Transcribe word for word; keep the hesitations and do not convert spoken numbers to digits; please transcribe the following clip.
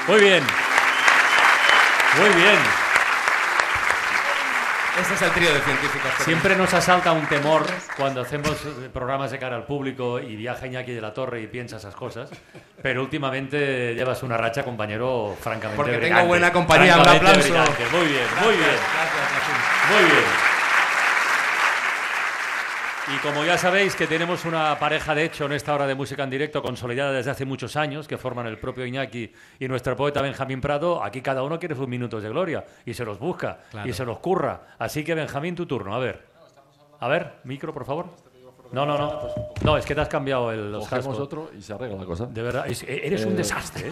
Muy bien. Muy bien. Ese es el trío de científicos. Siempre nos asalta un temor cuando hacemos programas de cara al público y viaja Iñaki de la Torre y piensa esas cosas, pero últimamente llevas una racha, compañero, francamente Porque brillante. tengo buena compañía, un aplauso. Brillante. Muy bien, Gracias, muy bien. Gracias, Muy bien. Y como ya sabéis que tenemos una pareja de hecho en esta hora de música en directo consolidada desde hace muchos años, que forman el propio Iñaki y nuestro poeta Benjamín Prado, aquí cada uno quiere sus minutos de gloria y se los busca Claro. y se los curra. Así que Benjamín, tu turno, a ver. A ver, micro, por favor. No, no, no. No, es que te has cambiado el, los Cogemos cascos. otro y se arregla la cosa. De verdad, es- eres Eh, un desastre, ¿eh?